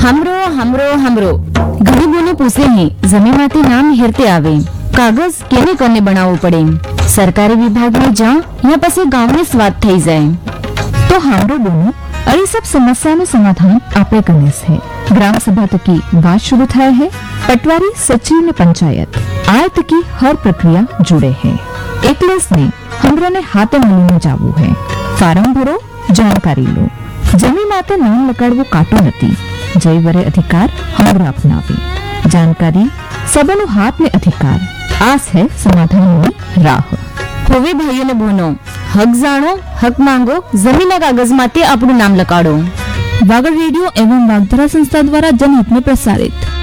हमरो हमरो हमरो गरीबोने पूछे हैं जमीन माते नाम हेरते आवे कागज केने करने बनावो पड़े सरकारी विभाग में जा या पसे गांव में स्वाद થઈ જાય तो हमरो बोनो अरे सब समस्या નું સમાધાન આપણે કરને છે ग्राम सभा तकी बात शुरू થાય है पटवारी सचिव ने पंचायत आय तकी हर प्रक्रिया जुड़े है एकलेस ने हमरा ने हाथे मिलीने जावू है फार्म भरो जानकारी लो जमीन माते नाम लગાड़वो काटो नथी जय वरे अधिकार हमरा अपनावी जानकारी सबनो हाथ में अधिकार आस है समाधान की राह होवे भाइयों ने बहनों हक जानो हक मांगो जमीन कागज माते अपनु नाम लकाड़ो। वागड़ रेडियो एवं वागधरा संस्था द्वारा जनहित में प्रसारित।